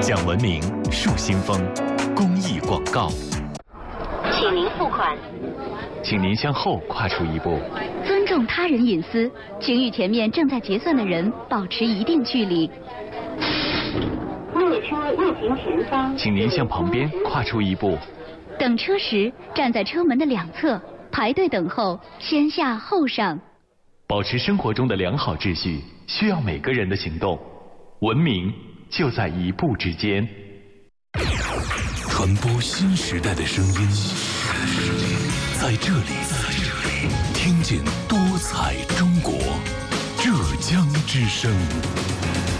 讲文明树新风，公益广告。 请您付款。 请您向后跨出一步。 尊重他人隐私，请与前面正在结算的人保持一定距离。 列车运行前方， 请您向旁边跨出一步。 等车时，站在车门的两侧，排队等候，先下后上。 保持生活中的良好秩序，需要每个人的行动。文明就在一步之间。 传播新时代的声音，在这里，听见多彩中国，浙江之声。